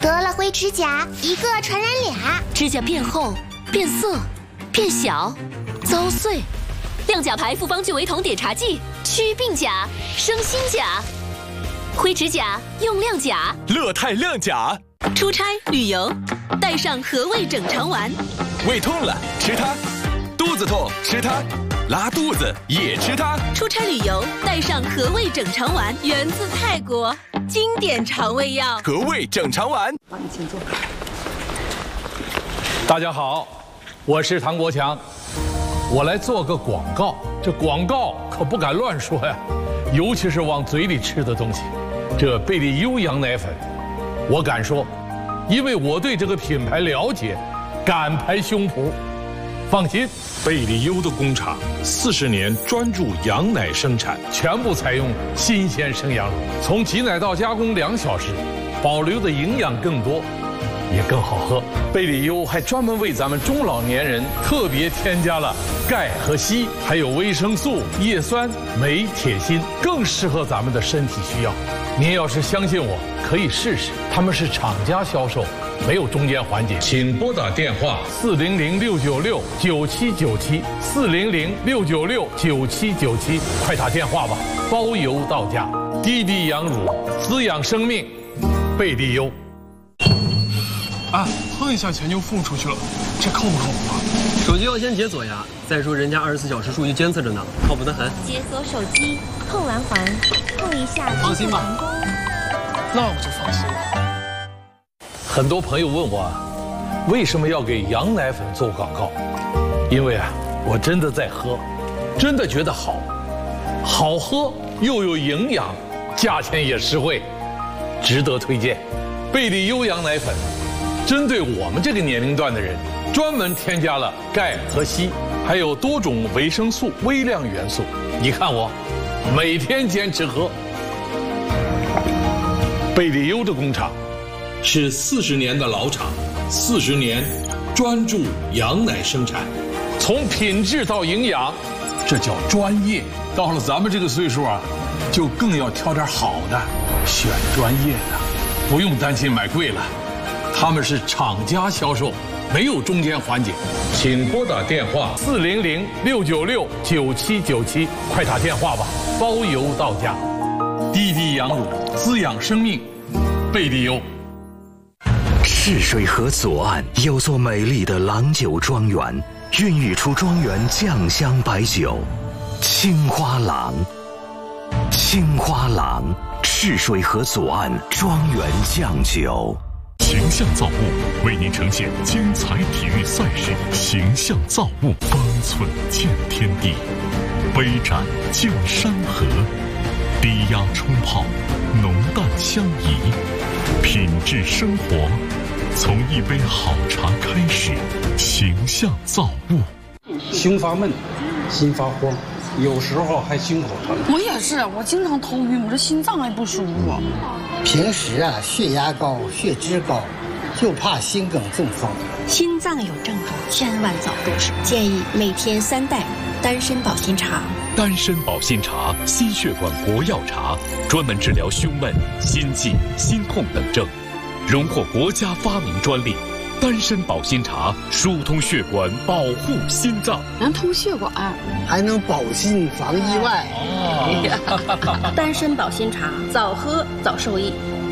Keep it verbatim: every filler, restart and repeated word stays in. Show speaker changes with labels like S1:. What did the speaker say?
S1: 得了灰指甲，一个传染俩。
S2: 指甲变厚、变色、变小、遭碎。亮甲牌复方聚维酮碘茶剂，祛病甲、生新甲。灰指甲用亮甲。
S3: 乐泰亮甲。
S2: 出差旅游，带上和味整肠丸。
S3: 胃痛了吃它，肚子痛吃它，拉肚子也吃它。
S2: 出差旅游带上和味整肠丸，源自泰国，经典肠胃药。
S3: 和味整肠丸。
S4: 往你前坐。
S5: 大家好，我是唐国强，我来做个广告。这广告可不敢乱说呀，尤其是往嘴里吃的东西。这贝利优羊奶粉，我敢说，因为我对这个品牌了解，敢拍胸脯。放心，
S6: 贝利优的工厂四十年专注羊奶生产，
S5: 全部采用新鲜生羊乳，从挤奶到加工两小时，保留的营养更多，也更好喝。贝利优还专门为咱们中老年人特别添加了钙和硒，还有维生素、叶酸、镁、铁、锌，更适合咱们的身体需要。您要是相信我，可以试试，他们是厂家销售，没有中间环节。请拨打电话四零零六九六九七九七四零零六九六九七九七，快打电话吧，包邮到家。滴滴羊乳，滋养生命，贝利优。
S7: 啊，碰一下钱就付出去了，这靠不靠谱啊？
S8: 手机要先解锁呀。再说人家二十四小时数据监测着呢，靠谱得很。
S1: 解锁手机，碰完环，碰一下，
S8: 放心吧。
S7: 那我就放心了。
S5: 很多朋友问我，为什么要给羊奶粉做广告？因为啊，我真的在喝，真的觉得好，好喝又有营养，价钱也实惠，值得推荐。贝利优羊奶粉，针对我们这个年龄段的人，专门添加了钙和硒，还有多种维生素、微量元素。你看我，每天坚持喝。贝利优的工厂是四十年的老厂，四十年专注羊奶生产，从品质到营养，这叫专业。到了咱们这个岁数啊，就更要挑点好的，选专业的，不用担心买贵了。他们是厂家销售，没有中间环节。请拨打电话四零零六九六九七九七，快打电话吧，包邮到家。滴滴羊乳，滋养生命，贝利优。
S9: 赤水河左岸有座美丽的郎酒庄园，孕育出庄园酱香白酒，青花郎。青花郎，赤水河左岸庄园酱酒。
S10: 形象造物为您呈现精彩体育赛事，形象造物方寸见天地，杯盏见山河，低压冲泡，浓淡相宜，品质生活从一杯好茶开始。形象造物。
S11: 胸发闷，心发慌，有时候还心口疼。
S4: 我也是，我经常头晕，我这心脏还不舒服。
S12: 平时啊，血压高，血脂高，就怕心梗中风。
S13: 心脏有症状，千万早入手。建议每天三袋丹参保心茶。
S10: 丹参保心茶，心血管国药茶，专门治疗胸闷、心悸、心痛等症，荣获国家发明专利。丹参保心茶疏通血管，保护心脏，
S4: 能通血管，
S12: 还能保心防意外。
S13: 丹参保心茶，早喝早受益。